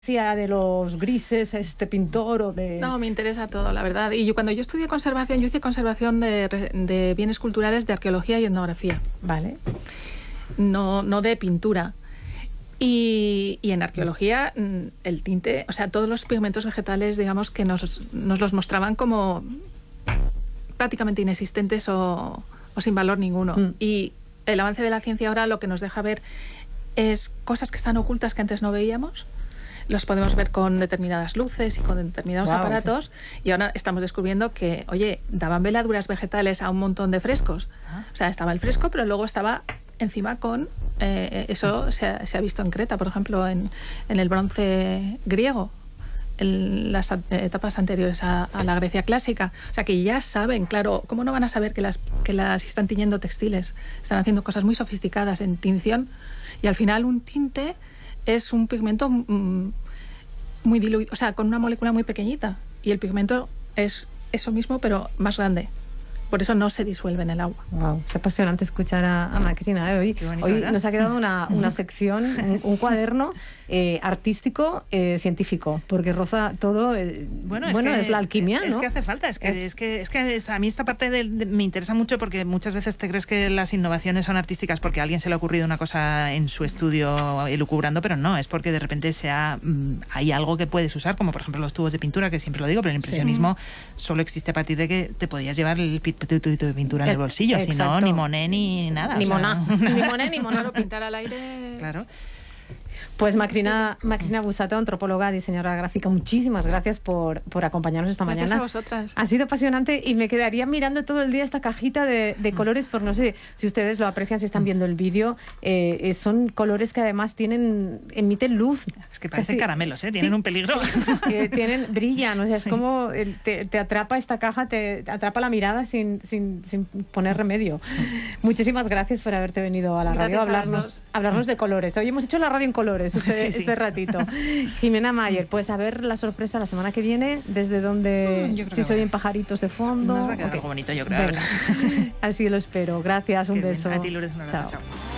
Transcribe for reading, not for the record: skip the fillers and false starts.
de los grises, este pintor o de... No, me interesa todo, la verdad. Y cuando yo estudié conservación, yo hice conservación de bienes culturales de arqueología y etnografía. Vale. No de pintura. Y en arqueología, el tinte, o sea, todos los pigmentos vegetales, digamos, que nos los mostraban como prácticamente inexistentes o sin valor ninguno. Y el avance de la ciencia ahora lo que nos deja ver es cosas que están ocultas que antes no veíamos. Los podemos ver con determinadas luces y con determinados aparatos, y ahora estamos descubriendo que, oye, daban veladuras vegetales a un montón de frescos. O sea, estaba el fresco, pero luego estaba encima con... eso se ha visto en Creta, por ejemplo, en el bronce griego, en las etapas anteriores a la Grecia clásica. O sea, que ya saben, claro, ¿cómo no van a saber que las están tiñendo textiles? Están haciendo cosas muy sofisticadas en tinción, y al final un tinte es un pigmento muy diluido, o sea, con una molécula muy pequeñita, y el pigmento es eso mismo, pero más grande. Por eso no se disuelve en el agua. Wow, qué apasionante escuchar a Macrina. Hoy nos ha quedado una sección, un cuaderno artístico, científico, porque roza todo. Bueno, es la alquimia, ¿no? Es que hace falta. Es que a mí esta parte me interesa mucho, porque muchas veces te crees que las innovaciones son artísticas porque a alguien se le ha ocurrido una cosa en su estudio elucubrando, pero no, es porque de repente hay algo que puedes usar, como por ejemplo los tubos de pintura, que siempre lo digo, pero el impresionismo solo existe a partir de que te podías llevar el tutito de pintura en el bolsillo, si no, ni Monet ni nada. Ni Monet, ni Monet. Claro, pintar al aire. Claro. Pues Macrina Bussato, antropóloga, diseñadora gráfica, muchísimas gracias por acompañarnos esta mañana. Gracias a vosotras. Ha sido apasionante, y me quedaría mirando todo el día esta cajita de colores, por no sé si ustedes lo aprecian, si están viendo el vídeo. Son colores que además emiten luz. Es que parecen caramelos, tienen un peligro. Sí, brillan, o sea, es como te atrapa esta caja, te atrapa la mirada sin poner remedio. Muchísimas gracias por haberte venido a la radio a hablarnos de colores. Hoy hemos hecho la radio en colores este ratito. Jimena Mayer, pues a ver la sorpresa la semana que viene, desde donde, si se oyen pajaritos de fondo. Nos va a quedar algo bonito, yo creo. Así lo espero. Gracias, un beso. A ti, Lourdes, un abrazo. Chao.